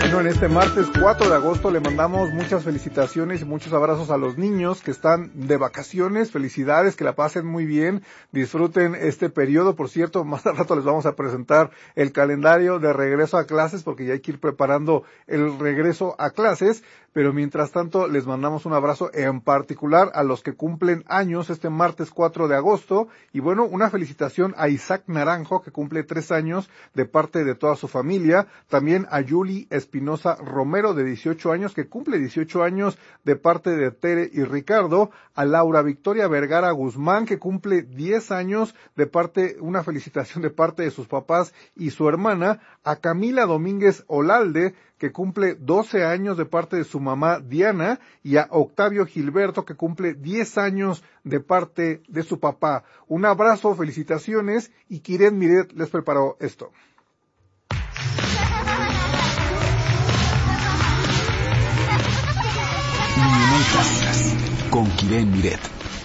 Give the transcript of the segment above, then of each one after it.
Bueno, en este martes 4 de agosto le mandamos muchas felicitaciones y muchos abrazos a los niños que están de vacaciones. Felicidades, que la pasen muy bien, disfruten este periodo. Por cierto, más al rato les vamos a presentar el calendario de regreso a clases porque ya hay que ir preparando el regreso a clases. Pero mientras tanto les mandamos un abrazo en particular a los que cumplen años este martes 4 de agosto. Y bueno, una felicitación a Isaac Naranjo, que cumple 3 años de parte de toda su familia. También a Yuli Espinosa Romero, de 18 años, que cumple 18 años de parte de Tere y Ricardo. A Laura Victoria Vergara Guzmán, que cumple 10 años de parte, una felicitación de parte de sus papás y su hermana. A Camila Domínguez Olalde, que cumple 12 años de parte de su mamá Diana, y a Octavio Gilberto, que cumple 10 años de parte de su papá. Un abrazo, felicitaciones, y Kiren Miret les preparó esto. Con Kiren Miret.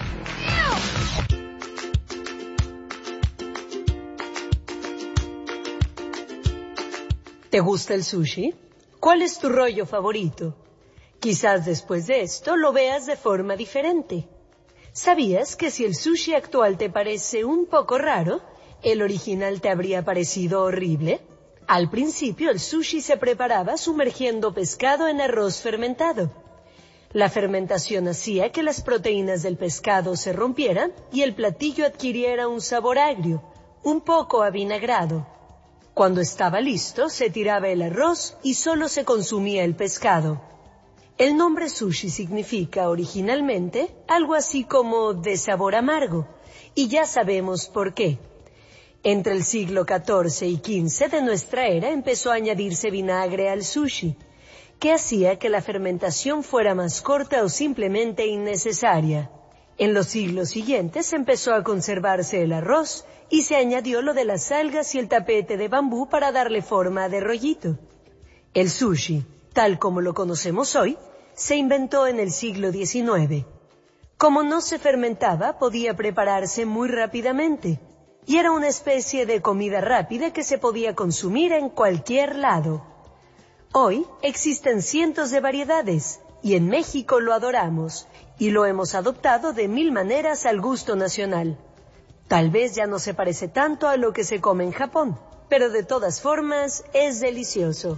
¿Te gusta el sushi? ¿Cuál es tu rollo favorito? Quizás después de esto lo veas de forma diferente. ¿Sabías que si el sushi actual te parece un poco raro, el original te habría parecido horrible? Al principio el sushi se preparaba sumergiendo pescado en arroz fermentado. La fermentación hacía que las proteínas del pescado se rompieran y el platillo adquiriera un sabor agrio, un poco avinagrado. Cuando estaba listo, se tiraba el arroz y solo se consumía el pescado. El nombre sushi significa originalmente algo así como de sabor amargo, y ya sabemos por qué. Entre el siglo XIV y XV de nuestra era empezó a añadirse vinagre al sushi, que hacía que la fermentación fuera más corta o simplemente innecesaria. En los siglos siguientes empezó a conservarse el arroz y se añadió lo de las algas y el tapete de bambú para darle forma de rollito. El sushi, tal como lo conocemos hoy, se inventó en el siglo XIX. Como no se fermentaba, podía prepararse muy rápidamente, y era una especie de comida rápida que se podía consumir en cualquier lado. Hoy existen cientos de variedades, y en México lo adoramos, y lo hemos adoptado de 1000 maneras al gusto nacional. Tal vez ya no se parece tanto a lo que se come en Japón, pero de todas formas es delicioso.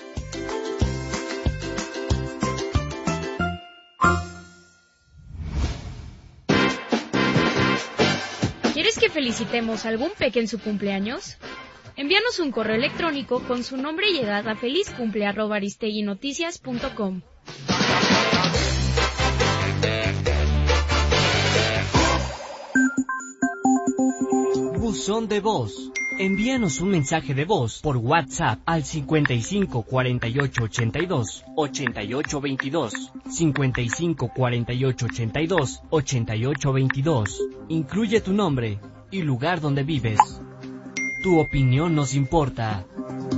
¿Quieres que felicitemos a algún peque en su cumpleaños? Envíanos un correo electrónico con su nombre y edad a felizcumple@aristeguinoticias.com. Buzón de voz. Envíanos un mensaje de voz por WhatsApp al 55 48 82 88 22, 55 48 82 88 22. Incluye tu nombre y lugar donde vives. Tu opinión nos importa.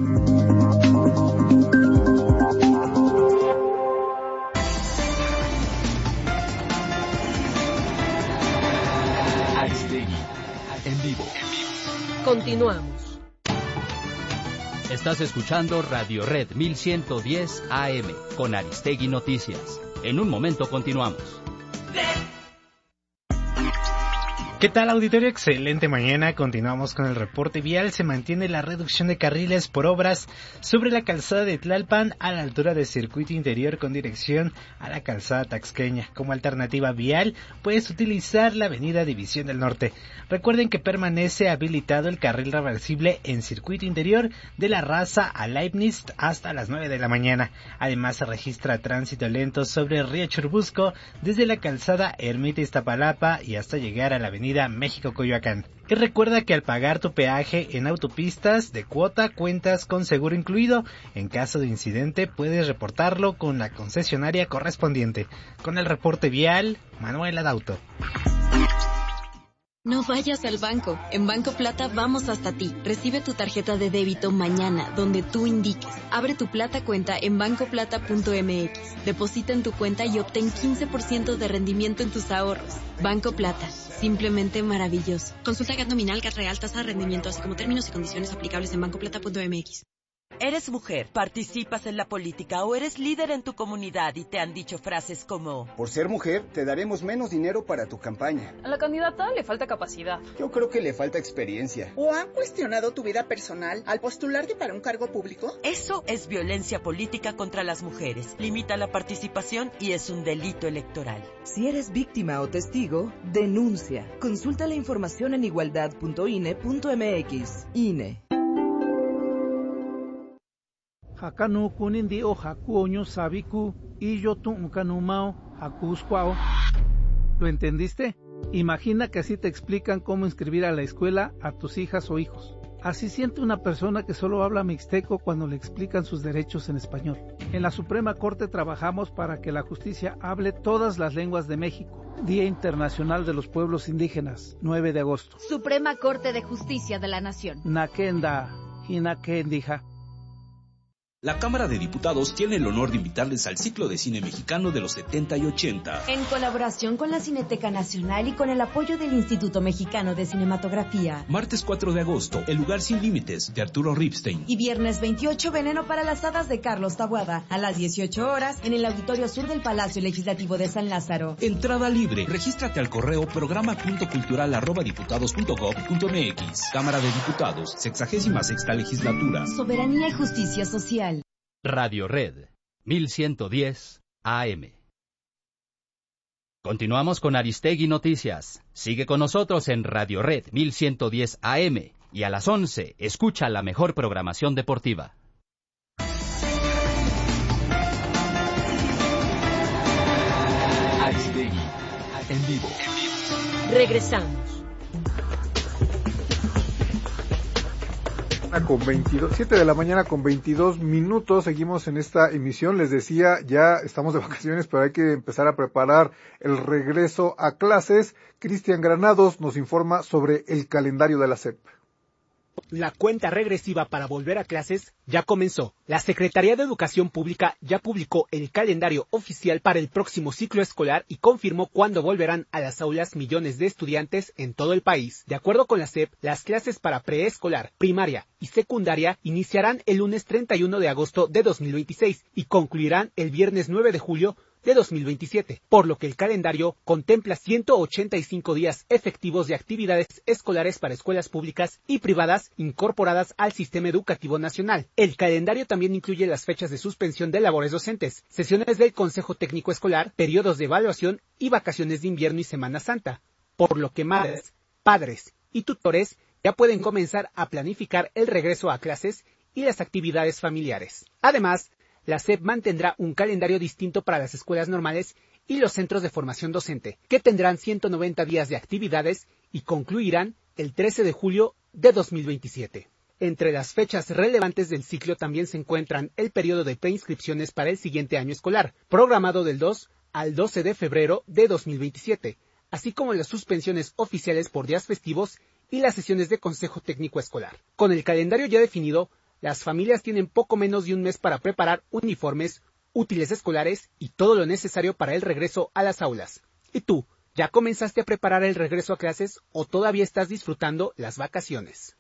Aristegui, en vivo. Continuamos. Estás escuchando Radio Red 1110 AM con Aristegui Noticias. En un momento continuamos. ¿Qué tal, auditorio? Excelente mañana. Continuamos con el reporte vial. Se mantiene la reducción de carriles por obras sobre la calzada de Tlalpan a la altura del circuito interior con dirección a la calzada Taxqueña. Como alternativa vial, puedes utilizar la avenida División del Norte. Recuerden que permanece habilitado el carril reversible en circuito interior de la Raza a Leibniz hasta las 9 de la mañana. Además, se registra tránsito lento sobre Río Churubusco desde la calzada Ermita Iztapalapa y hasta llegar a la avenida México-Coyoacán. Y recuerda que al pagar tu peaje en autopistas de cuota cuentas con seguro incluido. En caso de incidente puedes reportarlo con la concesionaria correspondiente. Con el reporte vial, Manuel Adauto. No vayas al banco. En Banco Plata vamos hasta ti. Recibe tu tarjeta de débito mañana, donde tú indiques. Abre tu Plata cuenta en bancoplata.mx. Deposita en tu cuenta y obtén 15% de rendimiento en tus ahorros. Banco Plata. Simplemente maravilloso. Consulta GAT nominal, GAT real, tasa de rendimiento, así como términos y condiciones aplicables en bancoplata.mx. Eres mujer, participas en la política o eres líder en tu comunidad y te han dicho frases como: por ser mujer, te daremos menos dinero para tu campaña. A la candidata le falta capacidad. Yo creo que le falta experiencia. ¿O han cuestionado tu vida personal al postularte para un cargo público? Eso es violencia política contra las mujeres. Limita la participación y es un delito electoral. Si eres víctima o testigo, denuncia. Consulta la información en igualdad.ine.mx. INE. Hakanu kunindi o hakuoño sabiku y yo tuncanumao hakuscuao. ¿Lo entendiste? Imagina que así te explican cómo inscribir a la escuela a tus hijas o hijos. Así siente una persona que solo habla mixteco cuando le explican sus derechos en español. En la Suprema Corte trabajamos para que la justicia hable todas las lenguas de México. Día Internacional de los Pueblos Indígenas, 9 de agosto. Suprema Corte de Justicia de la Nación. Nakenda, Hinakendija. La Cámara de Diputados tiene el honor de invitarles al ciclo de cine mexicano de los 70 y 80. En colaboración con la Cineteca Nacional y con el apoyo del Instituto Mexicano de Cinematografía. Martes 4 de agosto, El lugar sin límites, de Arturo Ripstein. Y viernes 28, Veneno para las hadas, de Carlos Taboada, a las 18 horas, en el Auditorio Sur del Palacio Legislativo de San Lázaro. Entrada libre. Regístrate al correo programa.cultural@diputados.gov.mx. Cámara de Diputados, 66ª Legislatura. Soberanía y justicia social. Radio Red, 1110 AM. Continuamos con Aristegui Noticias. Sigue con nosotros en Radio Red 1110 AM y a las 11 escucha la mejor programación deportiva. Aristegui, en vivo. Regresamos. Con 7 de la mañana con 22 minutos, seguimos en esta emisión. Les decía, ya estamos de vacaciones, pero hay que empezar a preparar el regreso a clases. Cristian Granados nos informa sobre el calendario de la SEP. La cuenta regresiva para volver a clases ya comenzó. La Secretaría de Educación Pública ya publicó el calendario oficial para el próximo ciclo escolar y confirmó cuándo volverán a las aulas millones de estudiantes en todo el país. De acuerdo con la SEP, las clases para preescolar, primaria y secundaria iniciarán el lunes 31 de agosto de 2026 y concluirán el viernes 9 de julio de 2027, por lo que el calendario contempla 185 días efectivos de actividades escolares para escuelas públicas y privadas incorporadas al sistema educativo nacional. El calendario también incluye las fechas de suspensión de labores docentes, sesiones del Consejo Técnico Escolar, periodos de evaluación y vacaciones de invierno y Semana Santa, por lo que madres, padres y tutores ya pueden comenzar a planificar el regreso a clases y las actividades familiares. Además, la SEP mantendrá un calendario distinto para las escuelas normales y los centros de formación docente, que tendrán 190 días de actividades y concluirán el 13 de julio de 2027. Entre las fechas relevantes del ciclo también se encuentran el periodo de preinscripciones para el siguiente año escolar, programado del 2 al 12 de febrero de 2027, así como las suspensiones oficiales por días festivos y las sesiones de Consejo Técnico Escolar. Con el calendario ya definido, las familias tienen poco menos de un mes para preparar uniformes, útiles escolares y todo lo necesario para el regreso a las aulas. ¿Y tú, ya comenzaste a preparar el regreso a clases o todavía estás disfrutando las vacaciones?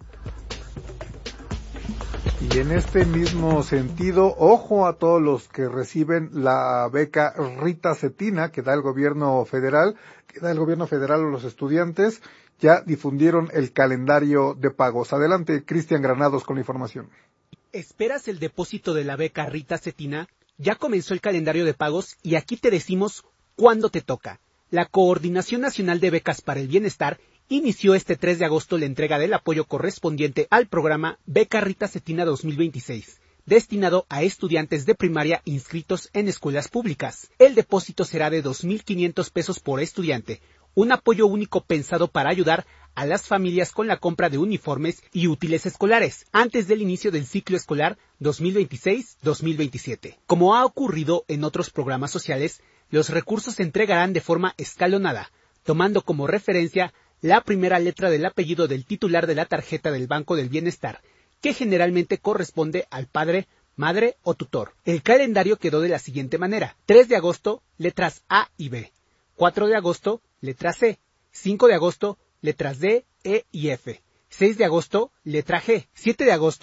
Y en este mismo sentido, ojo a todos los que reciben la beca Rita Cetina que da el gobierno federal a los estudiantes. Ya difundieron el calendario de pagos. Adelante, Cristian Granados con la información. ¿Esperas el depósito de la beca Rita Cetina? Ya comenzó el calendario de pagos y aquí te decimos cuándo te toca. La Coordinación Nacional de Becas para el Bienestar inició este 3 de agosto la entrega del apoyo correspondiente al programa Beca Rita Cetina 2026, destinado a estudiantes de primaria inscritos en escuelas públicas. El depósito será de 2.500 pesos por estudiante, un apoyo único pensado para ayudar a las familias con la compra de uniformes y útiles escolares antes del inicio del ciclo escolar 2026-2027. Como ha ocurrido en otros programas sociales, los recursos se entregarán de forma escalonada, tomando como referencia la primera letra del apellido del titular de la tarjeta del Banco del Bienestar, que generalmente corresponde al padre, madre o tutor. El calendario quedó de la siguiente manera: 3 de agosto, letras A y B; 4 de agosto, letra C; 5 de agosto, letras D, E y F; 6 de agosto, letra G; 7 de agosto,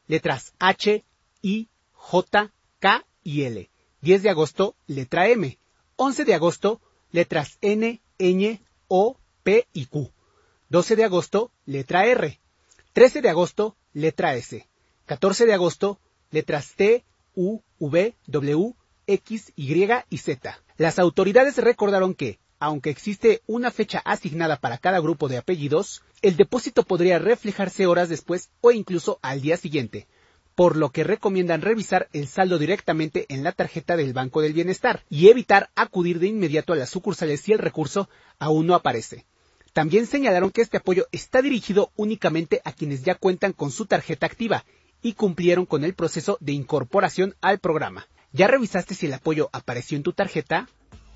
letras H, I, J, K y L. 10 de agosto, letra M. 11 de agosto, letras N, Ñ, O, P y Q. 12 de agosto, letra R. 13 de agosto, letra S. 14 de agosto, letras T, U, V, W, X, Y y Z. Las autoridades recordaron que, aunque existe una fecha asignada para cada grupo de apellidos, el depósito podría reflejarse horas después o incluso al día siguiente, por lo que recomiendan revisar el saldo directamente en la tarjeta del Banco del Bienestar y evitar acudir de inmediato a las sucursales si el recurso aún no aparece. También señalaron que este apoyo está dirigido únicamente a quienes ya cuentan con su tarjeta activa y cumplieron con el proceso de incorporación al programa. ¿Ya revisaste si el apoyo apareció en tu tarjeta?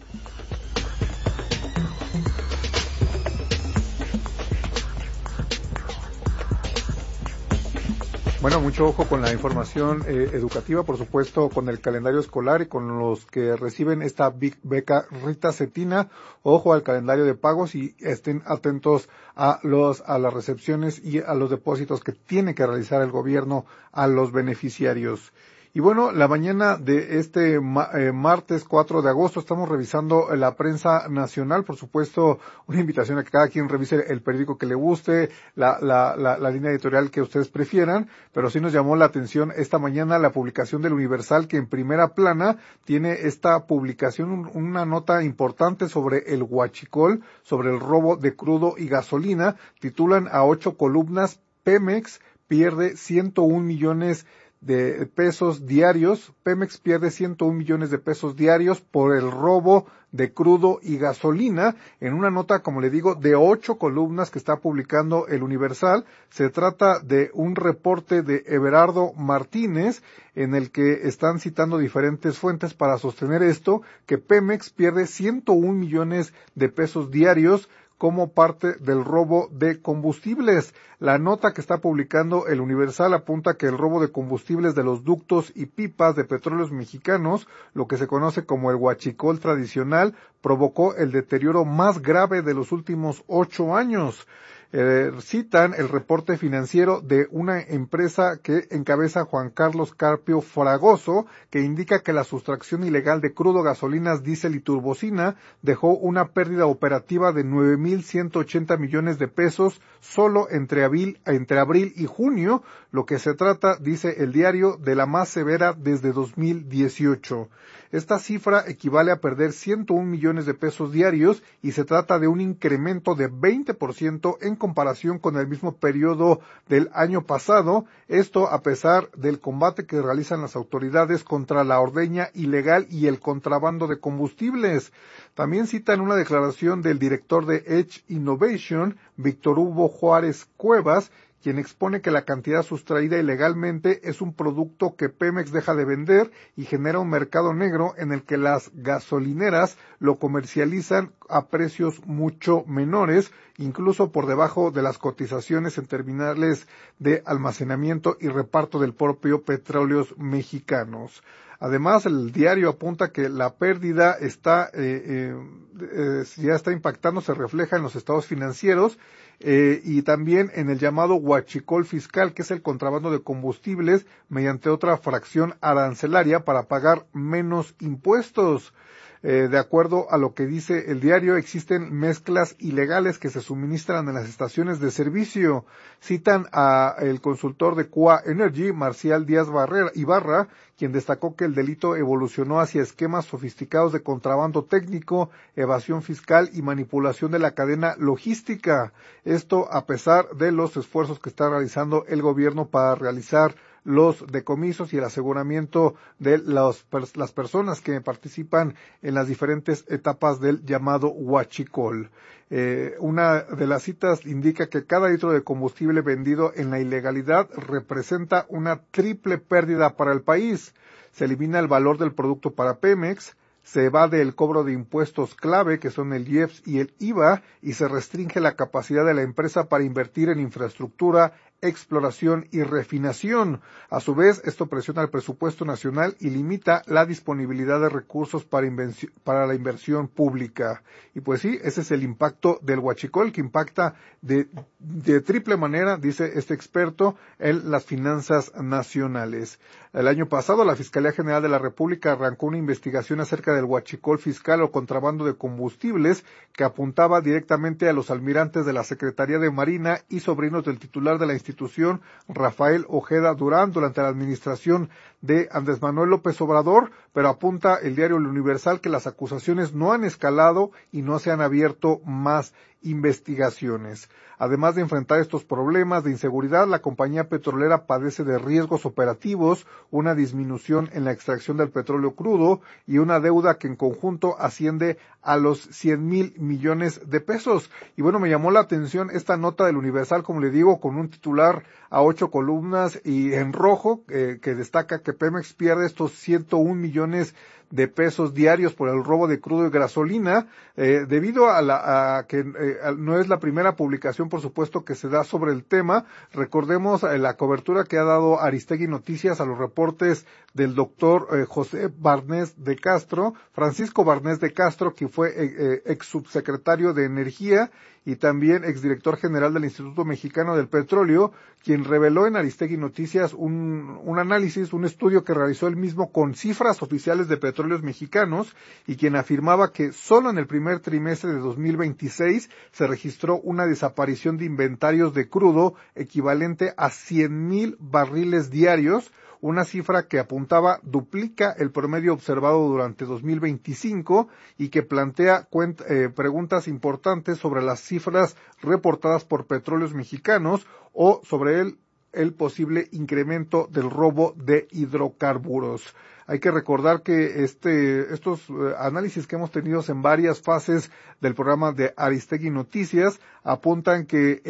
Bueno, mucho ojo con la información educativa, por supuesto, con el calendario escolar y con los que reciben esta beca Rita Cetina. Ojo al calendario de pagos y estén atentos a las recepciones y a los depósitos que tiene que realizar el gobierno a los beneficiarios. Y bueno, la mañana de este martes 4 de agosto estamos revisando la prensa nacional. Por supuesto, una invitación a que cada quien revise el periódico que le guste, la línea editorial que ustedes prefieran, pero sí nos llamó la atención esta mañana la publicación del Universal, que en primera plana tiene esta publicación, una nota importante sobre el huachicol, sobre el robo de crudo y gasolina. Titulan a 8 columnas, Pemex pierde 101 millones de pesos diarios. Pemex pierde 101 millones de pesos diarios por el robo de crudo y gasolina, en una nota, como le digo, de 8 columnas que está publicando el Universal. Se trata de un reporte de Everardo Martínez, en el que están citando diferentes fuentes para sostener esto, que Pemex pierde 101 millones de pesos diarios como parte del robo de combustibles. La nota que está publicando el Universal apunta que el robo de combustibles de los ductos y pipas de petróleos mexicanos, lo que se conoce como el huachicol tradicional, provocó el deterioro más grave de los últimos 8 años. Citan el reporte financiero de una empresa que encabeza Juan Carlos Carpio Fragoso, que indica que la sustracción ilegal de crudo, gasolinas, diésel y turbocina dejó una pérdida operativa de 9,180 millones de pesos solo entre abril y junio, lo que se trata, dice el diario, de la más severa desde 2018. Esta cifra equivale a perder 101 millones de pesos diarios y se trata de un incremento de 20% en comparación con el mismo periodo del año pasado. Esto a pesar del combate que realizan las autoridades contra la ordeña ilegal y el contrabando de combustibles. También citan una declaración del director de Edge Innovation, Víctor Hugo Juárez Cuevas, quien expone que la cantidad sustraída ilegalmente es un producto que Pemex deja de vender y genera un mercado negro en el que las gasolineras lo comercializan a precios mucho menores, incluso por debajo de las cotizaciones en terminales de almacenamiento y reparto del propio Petróleos Mexicanos. Además, el diario apunta que la pérdida ya está impactando, se refleja en los estados financieros y también en el llamado huachicol fiscal, que es el contrabando de combustibles mediante otra fracción arancelaria para pagar menos impuestos. De acuerdo a lo que dice el diario, existen mezclas ilegales que se suministran en las estaciones de servicio. Citan a el consultor de QA Energy, Marcial Díaz Ibarra, quien destacó que el delito evolucionó hacia esquemas sofisticados de contrabando técnico, evasión fiscal y manipulación de la cadena logística. Esto a pesar de los esfuerzos que está realizando el gobierno para realizar los decomisos y el aseguramiento de las personas que participan en las diferentes etapas del llamado huachicol. Una de las citas indica que cada litro de combustible vendido en la ilegalidad representa una triple pérdida para el país. Se elimina el valor del producto para Pemex, se evade el cobro de impuestos clave, que son el IEPS y el IVA, y se restringe la capacidad de la empresa para invertir en infraestructura exploración y refinación. A su vez, esto presiona el presupuesto nacional y limita la disponibilidad de recursos para la inversión pública. Y pues sí, ese es el impacto del huachicol, que impacta de triple manera, dice este experto, en las finanzas nacionales. El año pasado, la Fiscalía General de la República arrancó una investigación acerca del huachicol fiscal o contrabando de combustibles que apuntaba directamente a los almirantes de la Secretaría de Marina y sobrinos del titular de la institución, Rafael Ojeda Durán, durante la administración de Andrés Manuel López Obrador, pero apunta el diario El Universal que las acusaciones no han escalado y no se han abierto más investigaciones. Además de enfrentar estos problemas de inseguridad, la compañía petrolera padece de riesgos operativos, una disminución en la extracción del petróleo crudo y una deuda que en conjunto asciende a los 100,000 millones de pesos. Y bueno, me llamó la atención esta nota del Universal, como le digo, con un titular a 8 columnas y en rojo, que destaca que Pemex pierde estos 101 millones de pesos diarios por el robo de crudo y gasolina, debido a que no es la primera publicación, por supuesto, que se da sobre el tema. Recordemos la cobertura que ha dado Aristegui Noticias a los reportes del doctor José Barnés de Castro, Francisco Barnés de Castro, que fue ex subsecretario de Energía y también exdirector general del Instituto Mexicano del Petróleo, quien reveló en Aristegui Noticias un análisis, un estudio que realizó él mismo con cifras oficiales de petróleos mexicanos y quien afirmaba que solo en el primer trimestre de 2026 se registró una desaparición de inventarios de crudo equivalente a 100,000 barriles diarios, una cifra que apuntaba duplica el promedio observado durante 2025 y que plantea preguntas importantes sobre las cifras reportadas por Petróleos Mexicanos o sobre el posible incremento del robo de hidrocarburos. Hay que recordar que estos análisis que hemos tenido en varias fases del programa de Aristegui Noticias apuntan que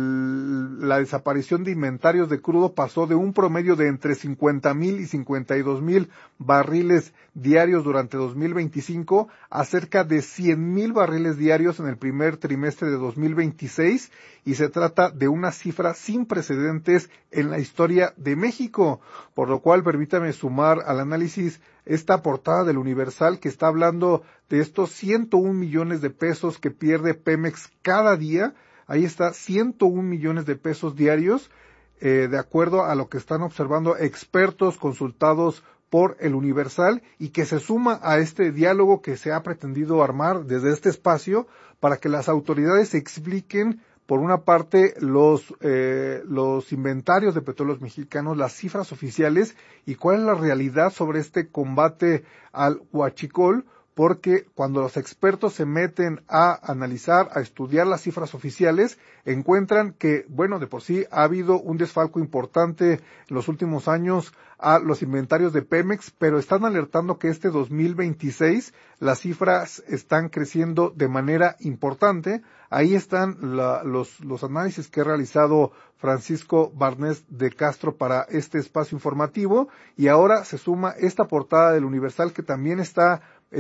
la desaparición de inventarios de crudo pasó de un promedio de entre 50,000 y 52,000 barriles diarios durante 2025 a cerca de 100,000 barriles diarios en el primer trimestre de 2026, y se trata de una cifra sin precedentes en la historia de México, por lo cual permítame sumar al análisis esta portada del Universal que está hablando de estos 101 millones de pesos que pierde Pemex cada día. Ahí está, 101 millones de pesos diarios, de acuerdo a lo que están observando expertos consultados por el Universal, y que se suma a este diálogo que se ha pretendido armar desde este espacio para que las autoridades expliquen, por una parte, los inventarios de petróleos mexicanos, las cifras oficiales y cuál es la realidad sobre este combate al huachicol, porque cuando los expertos se meten a analizar, a estudiar las cifras oficiales, encuentran que, bueno, de por sí ha habido un desfalco importante en los últimos años a los inventarios de Pemex, pero están alertando que este 2026 las cifras están creciendo de manera importante. Ahí están los análisis que ha realizado Francisco Barnés de Castro para este espacio informativo, y ahora se suma esta portada del Universal que también están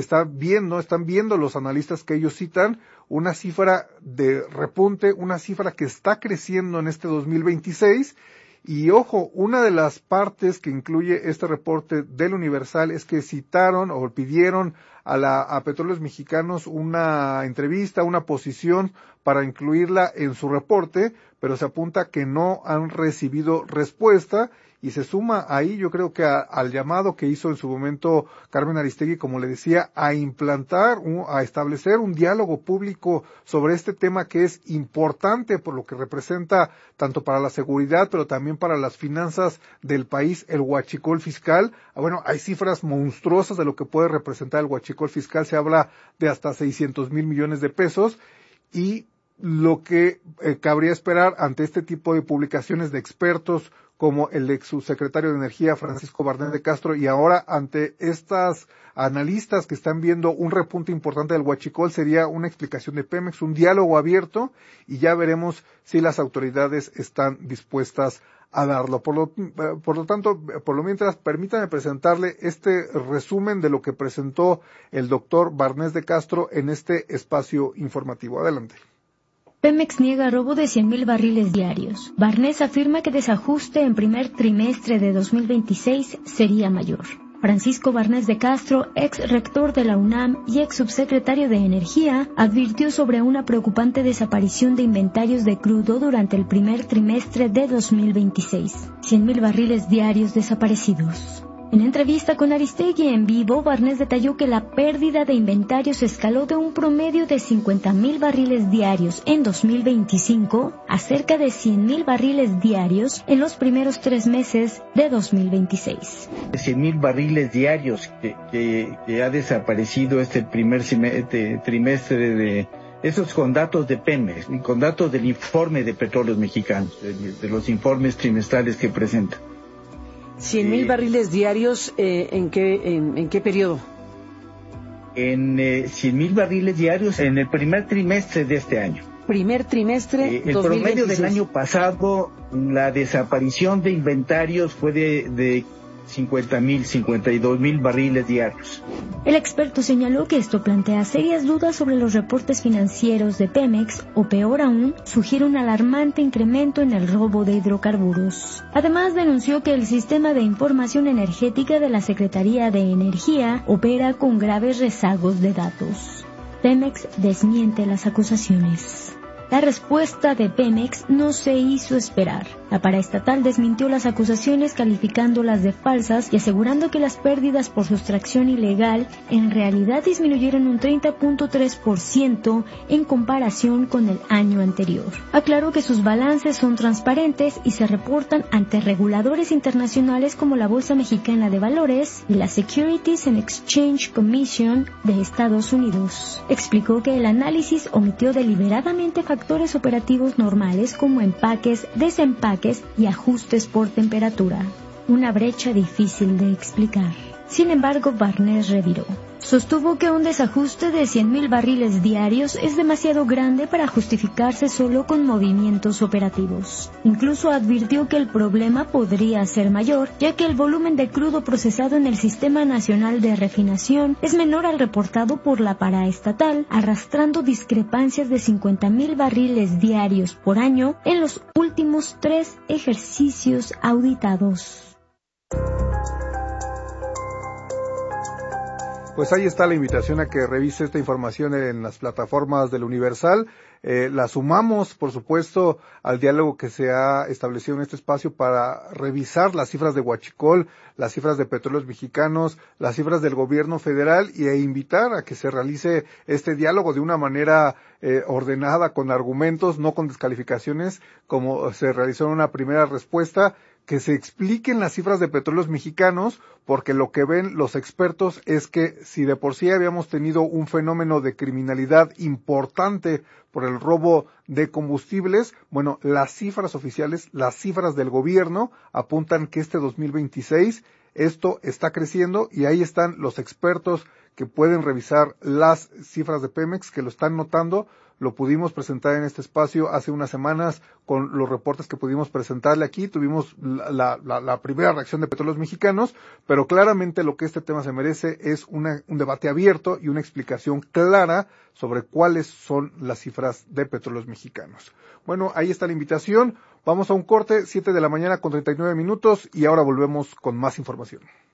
viendo los analistas que ellos citan una cifra de repunte, una cifra que está creciendo en este 2026. Y ojo, una de las partes que incluye este reporte del Universal es que citaron o pidieron a Petróleos Mexicanos una entrevista, una posición para incluirla en su reporte, pero se apunta que no han recibido respuesta. Y se suma ahí, yo creo que al llamado que hizo en su momento Carmen Aristegui, como le decía, a establecer un diálogo público sobre este tema que es importante por lo que representa tanto para la seguridad, pero también para las finanzas del país, el huachicol fiscal. Bueno, hay cifras monstruosas de lo que puede representar el huachicol fiscal, se habla de hasta 600,000 millones de pesos, y lo que cabría esperar ante este tipo de publicaciones de expertos como el ex subsecretario de Energía Francisco Barnés de Castro, y ahora ante estas analistas que están viendo un repunte importante del huachicol, sería una explicación de Pemex, un diálogo abierto, y ya veremos si las autoridades están dispuestas a darlo. Por lo tanto, por lo mientras, permítame presentarle este resumen de lo que presentó el doctor Barnés de Castro en este espacio informativo. Adelante. Pemex niega robo de 100,000 barriles diarios. Barnés afirma que desajuste en primer trimestre de 2026 sería mayor. Francisco Barnés de Castro, ex rector de la UNAM y ex subsecretario de Energía, advirtió sobre una preocupante desaparición de inventarios de crudo durante el primer trimestre de 2026. 100,000 barriles diarios desaparecidos. En entrevista con Aristegui en vivo, Barnés detalló que la pérdida de inventarios escaló de un promedio de 50,000 barriles diarios en 2025 a cerca de 100,000 barriles diarios en los primeros 3 meses de 2026. 100,000 barriles diarios que ha desaparecido este primer trimestre de... Esos con datos de Pemex, con datos del informe de Petróleos Mexicanos, de los informes trimestrales que presenta. 100,000 barriles diarios, ¿en qué periodo? En 100,000 barriles diarios en el primer trimestre de este año. Primer trimestre el 2026. Promedio del año pasado, la desaparición de inventarios fue de 50,000, 52,000 barriles diarios. El experto señaló que esto plantea serias dudas sobre los reportes financieros de Pemex, o peor aún, sugiere un alarmante incremento en el robo de hidrocarburos. Además, denunció que el sistema de información energética de la Secretaría de Energía opera con graves rezagos de datos. Pemex desmiente las acusaciones. La respuesta de Pemex no se hizo esperar. La paraestatal desmintió las acusaciones calificándolas de falsas y asegurando que las pérdidas por sustracción ilegal en realidad disminuyeron un 30.3% en comparación con el año anterior. Aclaró que sus balances son transparentes y se reportan ante reguladores internacionales como la Bolsa Mexicana de Valores y la Securities and Exchange Commission de Estados Unidos. Explicó que el análisis omitió deliberadamente factores operativos normales como empaques, desempaques y ajustes por temperatura. Una brecha difícil de explicar. Sin embargo, Barnés reviró. Sostuvo que un desajuste de 100,000 barriles diarios es demasiado grande para justificarse solo con movimientos operativos. Incluso advirtió que el problema podría ser mayor, ya que el volumen de crudo procesado en el Sistema Nacional de Refinación es menor al reportado por la paraestatal, arrastrando discrepancias de 50,000 barriles diarios por año en los últimos 3 ejercicios auditados. Pues ahí está la invitación a que revise esta información en las plataformas del Universal. La sumamos, por supuesto, al diálogo que se ha establecido en este espacio para revisar las cifras de Huachicol, las cifras de Petróleos Mexicanos, las cifras del gobierno federal e invitar a que se realice este diálogo de una manera ordenada, con argumentos, no con descalificaciones, como se realizó en una primera respuesta, que se expliquen las cifras de Petróleos Mexicanos, porque lo que ven los expertos es que si de por sí habíamos tenido un fenómeno de criminalidad importante por el robo de combustibles, bueno, las cifras oficiales, las cifras del gobierno apuntan que este 2026 esto está creciendo, y ahí están los expertos que pueden revisar las cifras de Pemex, que lo están notando. Lo pudimos presentar en este espacio hace unas semanas con los reportes que pudimos presentarle aquí. Tuvimos la primera reacción de Petróleos Mexicanos, pero claramente lo que este tema se merece es un debate abierto y una explicación clara sobre cuáles son las cifras de Petróleos Mexicanos. Bueno, ahí está la invitación. Vamos a un corte, 7 de la mañana con 39 minutos, y ahora volvemos con más información.